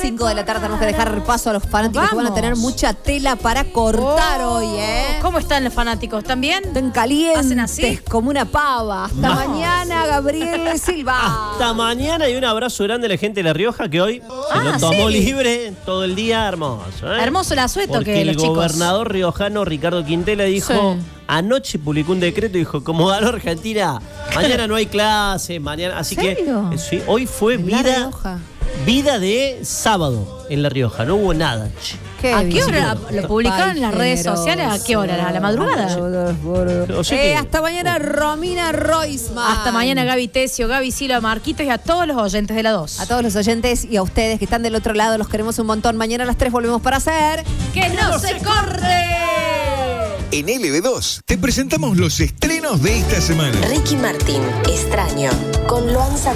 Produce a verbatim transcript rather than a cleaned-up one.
cinco de la tarde tenemos que dejar paso a los fanáticos que van a tener mucha tela para cortar oh, hoy, ¿eh? ¿Cómo están los fanáticos? ¿Están bien? Están calientes ¿Hacen así? como una pava. Hasta No. mañana, Gabriel Silva. Hasta mañana y un abrazo grande a la gente de La Rioja que hoy Ah, se lo tomó ¿sí? libre todo el día, hermoso. ¿eh? Hermoso el asueto Porque que el los chicos. gobernador riojano Ricardo Quintela dijo, Sí. anoche publicó un decreto y dijo, como ganó Argentina, mañana no hay clase, mañana, así ¿Serio? que eh, sí, hoy fue En La vida, Rioja. vida de sábado en La Rioja, no hubo nada. che. Qué ¿A qué bien. hora lo publicaron en las redes sociales? ¿A qué hora? ¿A la madrugada? O sea Eh, que- hasta mañana, Romina Roisman. Hasta mañana, Gaby Tesio, Gaby Silva, Marquitos y a todos los oyentes de la dos. A todos los oyentes y a ustedes que están del otro lado, los queremos un montón. Mañana a las tres volvemos para hacer... ¡Que no se corre! En L B dos te presentamos los estrenos de esta semana. Ricky Martin, Extraño, con Luan Santana.